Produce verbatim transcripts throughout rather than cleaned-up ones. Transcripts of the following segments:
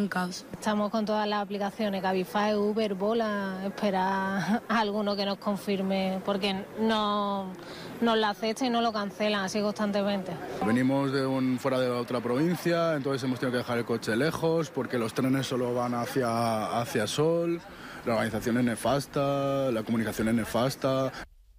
un caos. Estamos con todas las aplicaciones, Cabify, Uber, Bola, esperar a alguno que nos confirme, porque no nos la aceptan y no lo cancelan así constantemente. Venimos de un, fuera de otra provincia, entonces hemos tenido que dejar el coche lejos porque los trenes solo van hacia, hacia Sol, la organización es nefasta, la comunicación es nefasta.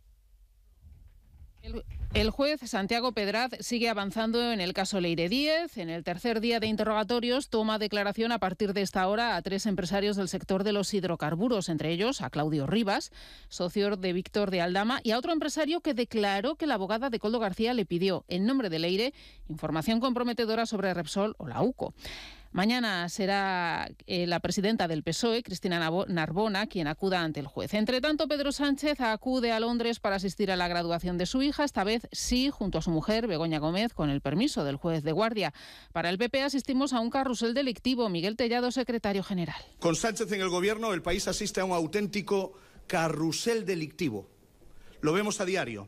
El, el juez Santiago Pedraz sigue avanzando en el caso Leire Díez. En el tercer día de interrogatorios toma declaración a partir de esta hora a tres empresarios del sector de los hidrocarburos, entre ellos a Claudio Rivas, socio de Víctor de Aldama, y a otro empresario que declaró que la abogada de Koldo García le pidió, en nombre de Leire, información comprometedora sobre Repsol o la UCO. Mañana será eh, la presidenta del P S O E, Cristina Narbona, quien acuda ante el juez. Entre tanto, Pedro Sánchez acude a Londres para asistir a la graduación de su hija, esta vez sí, junto a su mujer, Begoña Gómez, con el permiso del juez de guardia. Para el P P asistimos a un carrusel delictivo. Miguel Tellado, secretario general. Con Sánchez en el gobierno, el país asiste a un auténtico carrusel delictivo. Lo vemos a diario.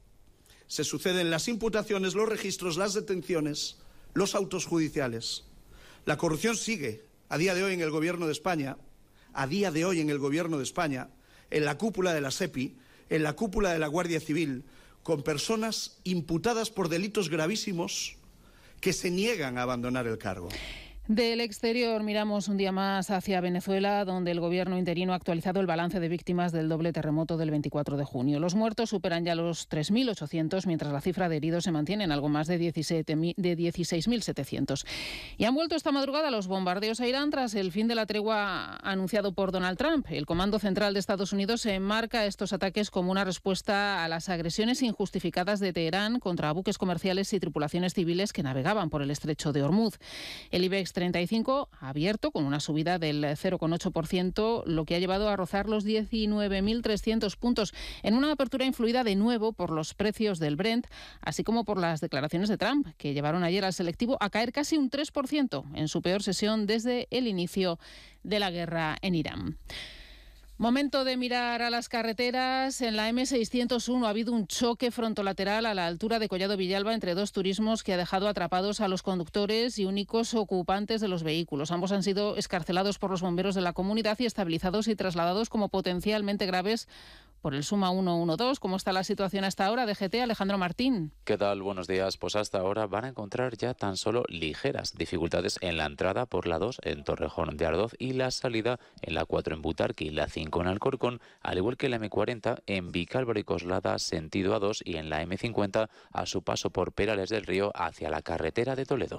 Se suceden las imputaciones, los registros, las detenciones, los autos judiciales. La corrupción sigue, a día de hoy en el Gobierno de España, a día de hoy en el Gobierno de España, en la cúpula de la SEPI, en la cúpula de la Guardia Civil, con personas imputadas por delitos gravísimos que se niegan a abandonar el cargo. Del exterior miramos un día más hacia Venezuela, donde el gobierno interino ha actualizado el balance de víctimas del doble terremoto del veinticuatro de junio. Los muertos superan ya los tres mil ochocientos, mientras la cifra de heridos se mantiene en algo más de dieciséis mil setecientos. Y han vuelto esta madrugada los bombardeos a Irán tras el fin de la tregua anunciado por Donald Trump. El Comando Central de Estados Unidos se enmarca estos ataques como una respuesta a las agresiones injustificadas de Teherán contra buques comerciales y tripulaciones civiles que navegaban por el estrecho de Hormuz. El IBEX treinta y cinco ha abierto con una subida del cero coma ocho por ciento, lo que ha llevado a rozar los diecinueve mil trescientos puntos, en una apertura influida de nuevo por los precios del Brent, así como por las declaraciones de Trump, que llevaron ayer al selectivo a caer casi un tres por ciento en su peor sesión desde el inicio de la guerra en Irán. Momento de mirar a las carreteras. En la eme seiscientos uno ha habido un choque frontolateral a la altura de Collado Villalba entre dos turismos que ha dejado atrapados a los conductores y únicos ocupantes de los vehículos. Ambos han sido excarcelados por los bomberos de la comunidad y estabilizados y trasladados como potencialmente graves por el Suma ciento doce. ¿Cómo está la situación hasta ahora? D G T, Alejandro Martín. ¿Qué tal? Buenos días. Pues hasta ahora van a encontrar ya tan solo ligeras dificultades en la entrada por la dos en Torrejón de Ardoz y la salida en la cuatro en Butarque y la cinco en Alcorcón, al igual que la eme cuarenta en Vicálvaro y Coslada sentido A dos y en la eme cincuenta a su paso por Perales del Río hacia la carretera de Toledo.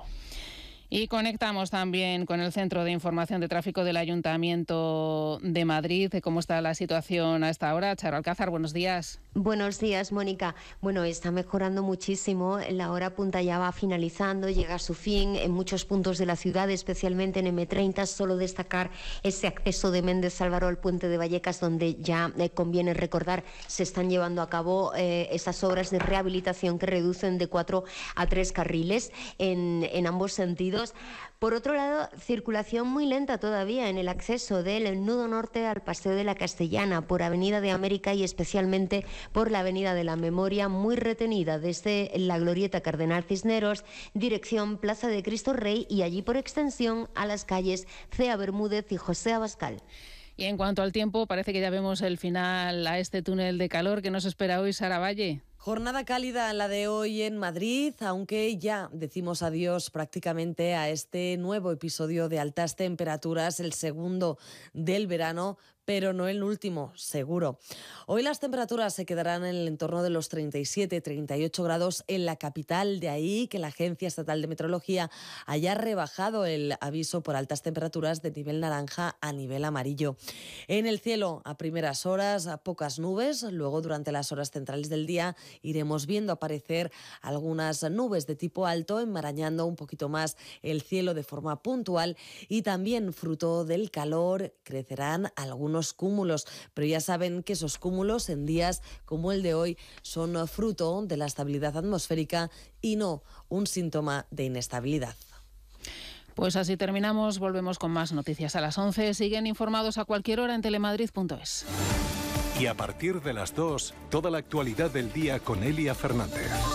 Y conectamos también con el Centro de Información de Tráfico del Ayuntamiento de Madrid. ¿Cómo está la situación a esta hora? Charo Alcázar, buenos días. Buenos días, Mónica. Bueno, está mejorando muchísimo. La hora punta ya va finalizando, llega a su fin en muchos puntos de la ciudad, especialmente en eme treinta. Solo destacar ese acceso de Méndez Álvaro al puente de Vallecas, donde ya eh, conviene recordar se están llevando a cabo eh, esas obras de rehabilitación que reducen de cuatro a tres carriles en, en ambos sentidos. Por otro lado, circulación muy lenta todavía en el acceso del nudo norte al Paseo de la Castellana, por Avenida de América y especialmente por la Avenida de la Memoria, muy retenida desde la Glorieta Cardenal Cisneros, dirección Plaza de Cristo Rey y allí por extensión a las calles Cea Bermúdez y José Abascal. Y en cuanto al tiempo, parece que ya vemos el final a este túnel de calor que nos espera hoy, Sara Valle. Jornada cálida la de hoy en Madrid, aunque ya decimos adiós prácticamente a este nuevo episodio de altas temperaturas, el segundo del verano, pero no el último, seguro. Hoy las temperaturas se quedarán en el entorno de los treinta y siete, treinta y ocho grados en la capital, de ahí que la Agencia Estatal de Meteorología haya rebajado el aviso por altas temperaturas de nivel naranja a nivel amarillo. En el cielo, a primeras horas, pocas nubes, luego durante las horas centrales del día iremos viendo aparecer algunas nubes de tipo alto, enmarañando un poquito más el cielo de forma puntual y también fruto del calor crecerán algunos cúmulos, pero ya saben que esos cúmulos en días como el de hoy son fruto de la estabilidad atmosférica y no un síntoma de inestabilidad. Pues así terminamos, volvemos con más noticias a las once. Siguen informados a cualquier hora en telemadrid punto es. Y a partir de las dos, toda la actualidad del día con Elia Fernández.